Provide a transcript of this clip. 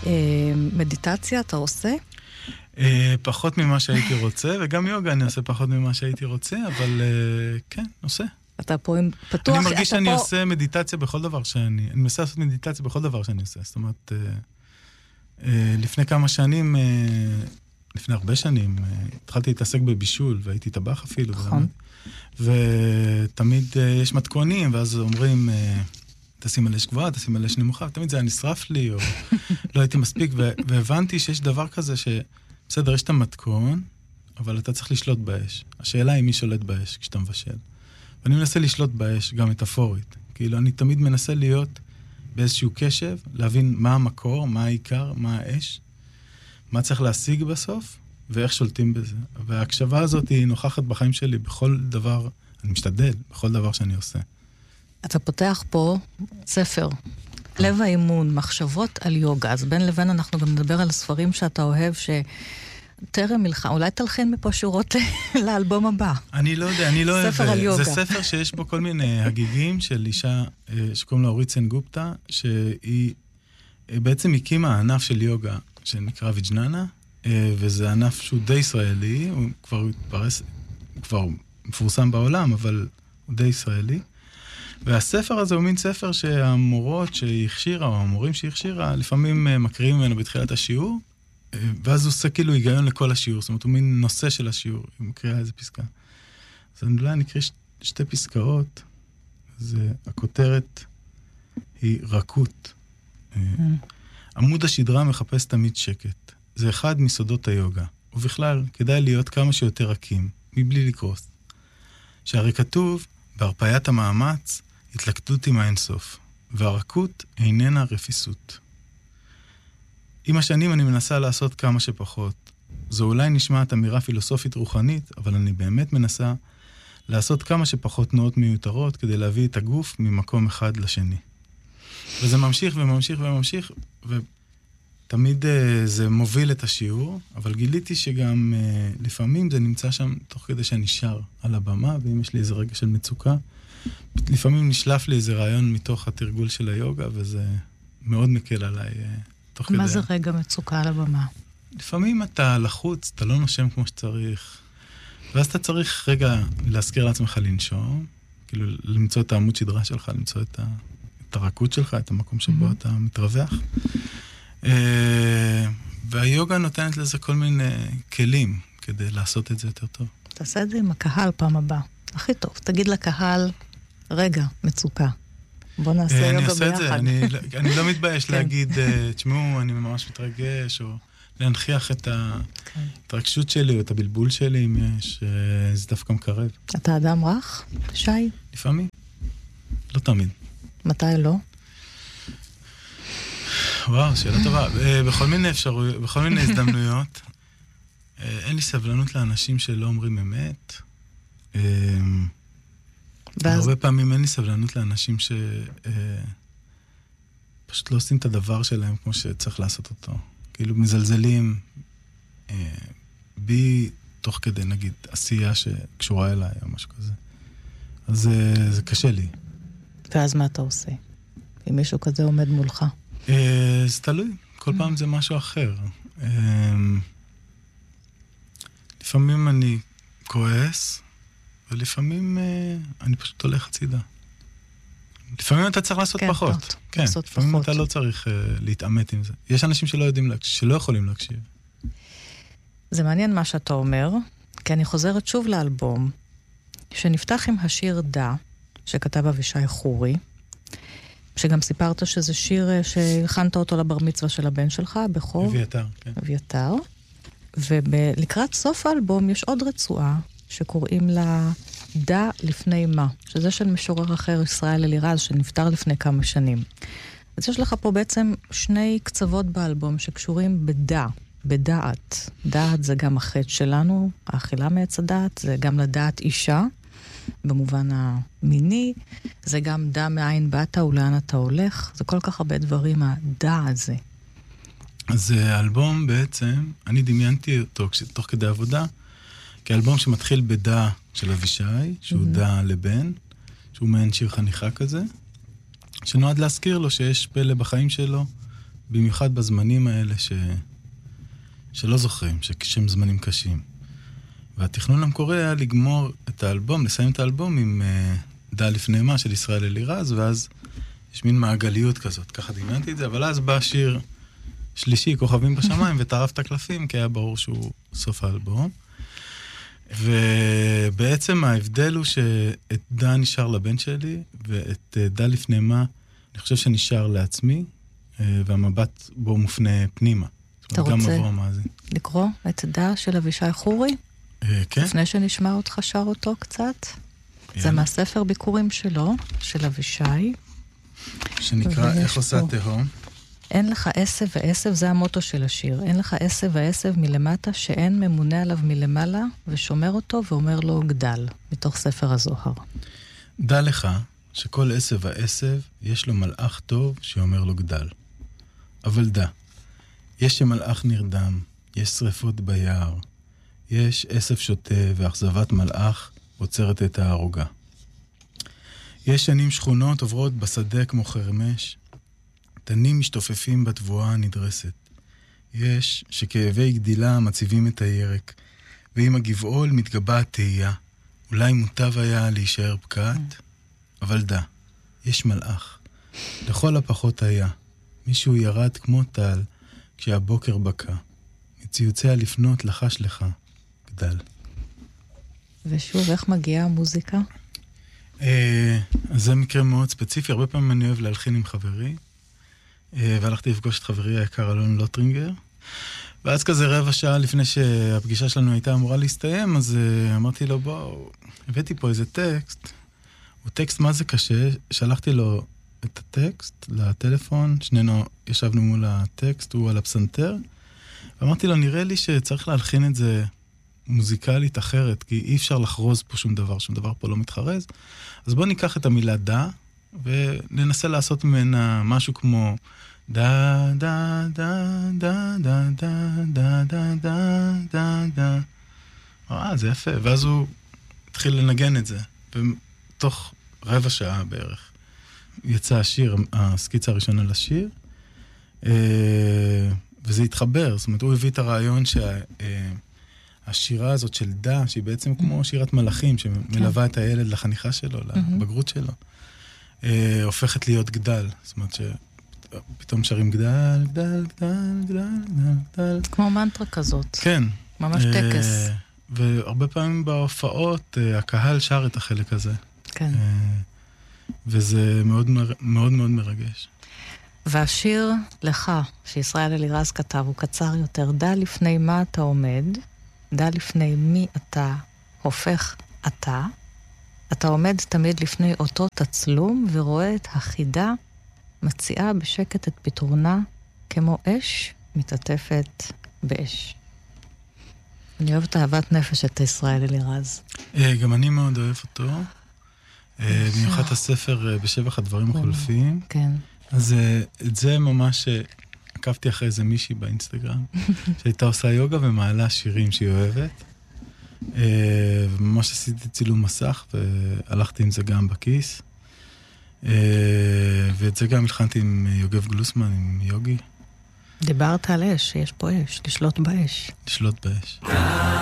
מדיטציה אתה עושה? פחות ממה שהייתי רוצה, וגם יוגה אני עושה פחות ממה שהייתי רוצה, אבל כן, עושה. אתה פה פתוח. אני מרגיש שאני עושה מדיטציה בכל דבר אני מנסה לעשות מדיטציה בכל דבר שאני עושה. זאת אומרת, לפני כמה שנים, לפני הרבה שנים, התחלתי להתעסק בבישול, והייתי טבח אפילו. נכון. ותמיד יש מתכונים, ואז אומרים, תשים על אש גבוהה, תשים על אש נמוכה, ותמיד זה היה נשרף לי, או לא הייתי מספיק, והבנתי שיש דבר כזה בסדר, יש את המתכון, אבל אתה צריך לשלוט באש. השאלה היא מי שולט באש כשאתה מבשל. ואני מנסה לשלוט באש, גם מטאפורית. כאילו, אני תמיד מנסה להיות באיזשהו קשב, להבין מה המקור, מה העיקר, מה האש, מה צריך להשיג בסוף, ואיך שולטים בזה. וההקשבה הזאת היא נוכחת בחיים שלי בכל דבר, אני משתדל, בכל דבר שאני עושה. אתה פותח פה ספר, לב האימון, מחשבות על יוגה. אז בין לבין אנחנו גם נדבר על הספרים שאתה אוהב, שטרם מלך, אולי תלחין מפה שורות לאלבום הבא. אני לא יודע, אני לא אוהב. ספר על יוגה. זה ספר שיש בו כל מיני הגיגים של אישה שקוראים לה אורית סן גופטה, שהיא בעצם הקימה ענף של יוגה שנקרא ויג'ננה, וזה ענף שהוא די ישראלי, הוא כבר מפורסם בעולם, אבל הוא די ישראלי. והספר הזה הוא מין ספר שהמורות שהיא הכשירה, או המורים שהיא הכשירה, לפעמים מקריאים ממנו בתחילת השיעור, ואז הוא עושה כאילו היגיון לכל השיעור, זאת אומרת, הוא מין נושא של השיעור, היא מקריאה איזה פסקה. אז אולי נקריא שתי פסקאות, הכותרת היא רכות. עמוד השדרה מחפש תמיד שקט. זה אחד מסודות היוגה, ובכלל כדאי להיות כמה שיותר רכים, מבלי לקרוס. שהרי כתוב, בהרפאיית המאמץ, התלכדות עם האינסוף, והרכות איננה רפיסות. עם השנים אני מנסה לעשות כמה שפחות. זו אולי נשמעת אמירה פילוסופית רוחנית, אבל אני באמת מנסה לעשות כמה שפחות תנועות מיותרות, כדי להביא את הגוף ממקום אחד לשני. וזה ממשיך וממשיך וממשיך, ותמיד זה מוביל את השיעור, אבל גיליתי שגם לפעמים זה נמצא שם תוך כדי שאני שר על הבמה, ואם יש לי איזה רגע של מצוקה, לפעמים נשלף לי איזה רעיון מתוך התרגול של היוגה, וזה מאוד מקל עליי תוך כדי. מה זה רגע מצוקה על הבמה? לפעמים אתה לחוץ, אתה לא נושם כמו שצריך, ואז אתה צריך רגע להזכיר לעצמך לנשום, כאילו למצוא את העמוד שדרה שלך, למצוא את הרכות שלך, את המקום שבו אתה מתרווח. והיוגה נותנת לזה כל מיני כלים כדי לעשות את זה יותר טוב. תעשה את זה עם הקהל פעם הבאה. הכי טוב, תגיד לקהל, רגע, מצוקה. בוא נעשה יוגה ביחד. אני עושה את זה, אני לא מתבייש להגיד, תשמעו, אני ממש מתרגש, או להנכיח את ההתרגשות שלי, או את הבלבול שלי, אם יש, זה דווקא מקרב. אתה אדם רך, שי? לפעמים. לא תמיד. מתי לא? וואו, שאלה טובה. בכל מיני אפשרויות, בכל מיני הזדמנויות, אין לי סבלנות לאנשים שלא אומרים אמת. הרבה פעמים אין לי סבלנות לאנשים שפשוט לא עושים את הדבר שלהם כמו שצריך לעשות אותו. כאילו מזלזלים בי תוך כדי, נגיד, עשייה שקשורה אליי או משהו כזה. אז זה קשה לי. ואז מה אתה עושה? אם מישהו כזה עומד מולך? זה תלוי. כל פעם זה משהו אחר. לפעמים אני כועס, ולפעמים אני פשוט הולך הצידה. לפעמים אתה צריך לעשות פחות. כן, לפעמים אתה לא צריך להתאמת עם זה. יש אנשים שלא יכולים להקשיב. זה מעניין מה שאתה אומר, כי אני חוזרת שוב לאלבום, שנפתח עם השיר דה, שכתב אבישי חורי, שגם סיפרת שזה שיר שהלחנת אותו לבר מצווה של הבן שלך, בחוב. אביתר, כן. אביתר. ולקראת סוף האלבום יש עוד רצועה, שקוראים לה דה לפני מה, שזה של משורר אחר, ישראל אלירז, שנפטר לפני כמה שנים. אז יש לך פה בעצם שני קצוות באלבום שקשורים בדעת. דעת זה גם החטא שלנו, האכילה מעץ הדעת, זה גם לדעת אישה, במובן המיני, זה גם דע מאין באת ולאן אתה הולך, זה כל כך הרבה דברים, הדע הזה. אז האלבום בעצם, אני דמיינתי אותו תוך כדי עבודה, כאלבום שמתחיל בדע של אבישי, שהוא דע לבן, שהוא מעין שיר חניכה כזה, שנועד להזכיר לו שיש פלא בחיים שלו, במיוחד בזמנים האלה שלא זוכרים, שהם זמנים קשים. והתכנון המקורי היה לגמור את האלבום, לסיים את האלבום עם דע לפני מה של ישראל אלירז, ואז יש מין מעגליות כזאת, ככה דמיינתי את זה, אבל אז בא שיר שלישי, כוכבים בשמיים, וטרף את הקלפים, כי היה ברור שהוא סוף האלבום. ובעצם ההבדל הוא שאת דע נשאר לבן שלי, ואת דע לפני מה, אני חושב שנשאר לעצמי, והמבט בו מופנה פנימה. אתה רוצה לקרוא את דע של אבישי חורי? כן. לפני שנשמע אותך שר אותו קצת. זה מהספר ביקורים שלו, של אבישי. שנקרא איך עושה תהום. אין לך עשב ועשב, זה המוטו של השיר. אין לך עשב ועשב מלמטה שאין ממונה עליו מלמעלה, ושומר אותו ואומר לו גדל, מתוך ספר הזוהר. דע לך שכל עשב ועשב יש לו מלאך טוב שאומר לו גדל. אבל דע, יש שמלאך נרדם, יש שריפות ביער, יש עשב שוטה ואכזבת מלאך עוצרת את ההרוגה. יש שנים שכונות עוברות בשדה כמו חרמש, תנים משתופפים בתבואה הנדרסת. יש שכאבי גדילה מציבים את הירק, ועם הגבעול מתגבה התהייה. אולי מוטב היה להישאר פקעת, אבל דע, יש מלאך. לכל הפחות היה. מישהו ירד כמו טל כשהבוקר בקע. מציוצי הלפנות לחש לך, גדל. ושוב, איך מגיעה המוזיקה? זה מקרה מאוד ספציפי. הרבה פעמים אני אוהב להלחין עם חברי, והלכתי לפגוש את חברי היקר אלון לוטרינגר, ואז כזה רבע שעה לפני שהפגישה שלנו הייתה אמורה להסתיים, אז אמרתי לו, בוא, הבאתי פה איזה טקסט, הוא טקסט מה זה קשה, שלחתי לו את הטקסט לטלפון, שנינו ישבנו מול הטקסט, הוא על הפסנתר, ואמרתי לו, נראה לי שצריך להלחין את זה מוזיקלית אחרת, כי אי אפשר לחרוז פה שום דבר פה לא מתחרז, אז בוא ניקח את המילה דע, וננסה לעשות ממנה משהו כמו דה דה דה דה דה דה דה דה דה דה. זה יפה. ואז הוא התחיל לנגן את זה. ותוך רבע שעה בערך יצא השיר, הסקיצה הראשונה לשיר, וזה התחבר. זאת אומרת, הוא הביא את הרעיון שהשירה הזאת של דה, שהיא בעצם כמו שירת מלאכים, שמלווה את הילד לחניכה שלו, לבגרות שלו. הופכת להיות גדל. זאת אומרת שפתאום שרים גדל, גדל, גדל, גדל, גדל. כמו מנטרה כזאת. כן. ממש טקס. והרבה פעמים בהופעות הקהל שר את החלק הזה. כן. וזה מאוד מאוד מאוד מרגש. והשיר לך, שישראל אלירז כתב, הוא קצר יותר. דע לפני מה אתה עומד, דע לפני מי אתה הופך אתה, אתה עומד תמיד לפני אותו תצלום ורואה את החידה מציעה בשקט את פתרונה כמו אש מתעטפת באש. אני אוהבת אהבת נפש את ישראל אלירז. גם אני מאוד אוהב אותו. במיוחד הספר בשבח הדברים החולפים. כן. אז את זה ממש עקבתי אחרי איזה מישהי באינסטגרם, שהייתה עושה יוגה ומעלה שירים שהיא אוהבת. וממש עשיתי צילום מסך, והלכתי עם זה גם בכיס. ואת זה גם הלחנתי עם יוגב גלוסמן, עם יוגי. דיברת על אש, שיש פה אש, לשלוט באש. לשלוט באש.